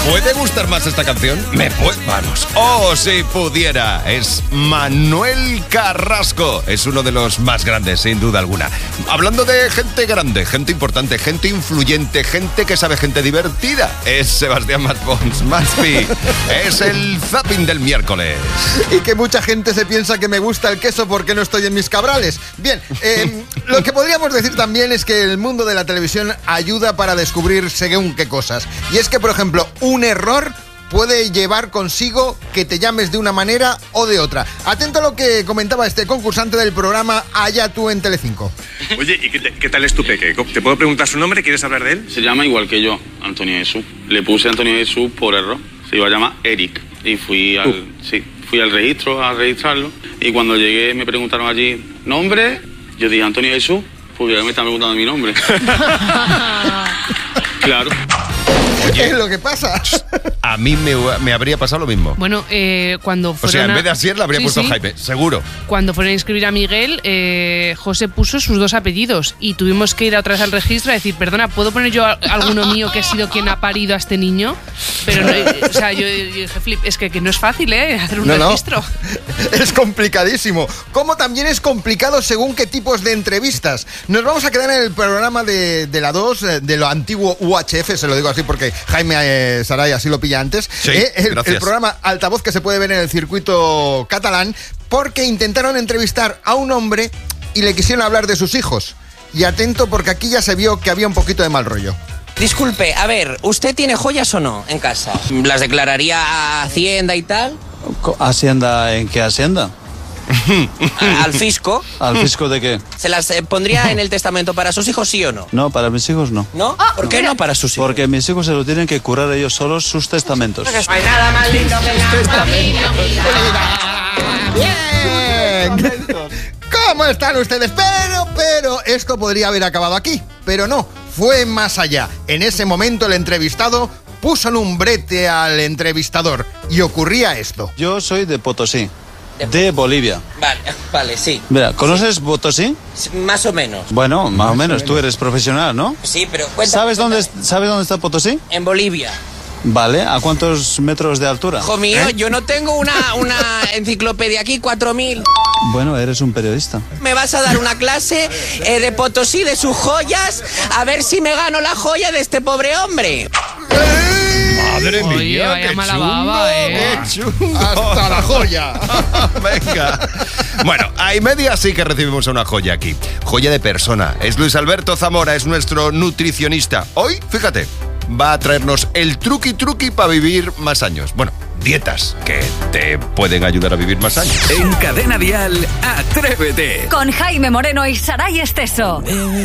puede gustar más esta canción? Vamos. Oh, si pudiera. Es Manuel Carrasco. Es uno de los más grandes, sin duda alguna. Hablando de gente grande, gente importante, gente influyente, gente que sabe, gente divertida. Es Sebastián Maspons. Maspi. Es el zapping del miércoles. Y que mucha gente se piensa que me gusta el queso porque no estoy en mis cabrales. Bien, lo que podríamos decir también es que el mundo de la televisión ayuda para descubrir según qué cosas. Y es que, por ejemplo, un error puede llevar consigo que te llames de una manera o de otra. Atento a lo que comentaba este concursante del programa Allá tú en Telecinco. Oye, ¿y qué tal es tu peque? ¿Te puedo preguntar su nombre? ¿Quieres hablar de él? Se llama igual que yo, Antonio Jesús. Le puse Antonio Jesús por error. Se iba a llamar Eric. Y fui al registro a registrarlo. Y cuando llegué me preguntaron allí, ¿nombre? Yo dije Antonio Jesús, porque ya me están preguntando mi nombre. Claro. ¿Qué es lo que pasa? A mí me habría pasado lo mismo. Bueno, cuando fueron... O sea, en vez de Asier le habría puesto Jaime, seguro. Cuando fueron a inscribir a Miguel, José puso sus dos apellidos y tuvimos que ir otra vez al registro a decir, perdona, ¿puedo poner yo alguno mío que he sido quien ha parido a este niño? Pero no, o sea, yo dije, Flip, es que no es fácil, hacer un registro. Es complicadísimo. Como también es complicado según qué tipos de entrevistas. Nos vamos a quedar en el programa de la 2, de lo antiguo UHF, se lo digo así porque Jaime Saray así lo pilla antes. Sí, el programa Altavoz que se puede ver en el circuito catalán, porque intentaron entrevistar a un hombre y le quisieron hablar de sus hijos. Y atento, porque aquí ya se vio que había un poquito de mal rollo. Disculpe, a ver, ¿usted tiene joyas o no en casa? ¿Las declararía a Hacienda y tal? ¿Hacienda? ¿En qué Hacienda? ¿Al fisco? ¿Al fisco de qué? ¿Se las pondría en el testamento para sus hijos, sí o no? No, para mis hijos no. ¿No? ¿Por qué no para sus hijos? Porque mis hijos se lo tienen que curar ellos solos sus testamentos. No hay nada más lindo que testamentos. ¡Bien! ¿Cómo están ustedes? Pero esto podría haber acabado aquí. Pero no, fue más allá. En ese momento el entrevistado puso en un brete al entrevistador y ocurría esto. Yo soy de Potosí. De Bolivia. Vale, sí. Mira, ¿conoces Potosí? Más o menos. Bueno, más o menos. Tú eres profesional, ¿no? Sí, pero cuéntame. ¿Sabes dónde está Potosí? En Bolivia. Vale, ¿a cuántos metros de altura? Hijo mío, yo no tengo una enciclopedia aquí, 4000. Bueno, eres un periodista. ¿Me vas a dar una clase de Potosí, de sus joyas? A ver si me gano la joya de este pobre hombre. ¡Madre mía! Oye, ¡Qué mala chungo! baba, ¡Qué chungo! ¡Hasta la joya! Venga. Bueno, a y media sí que recibimos una joya aquí. Joya de persona. Es Luis Alberto Zamora, es nuestro nutricionista. Hoy, fíjate, va a traernos el truqui para vivir más años. Bueno, dietas que te pueden ayudar a vivir más años. En Cadena Dial, Atrévete. Con Jaime Moreno y Saray Esteso.